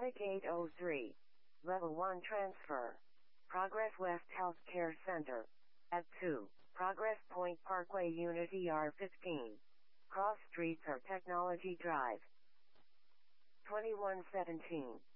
Attic 803. Level 1 transfer. Progress West Healthcare Center. At 2. Progress Point Parkway Unit ER15. Cross Streets or Technology Drive. 2117.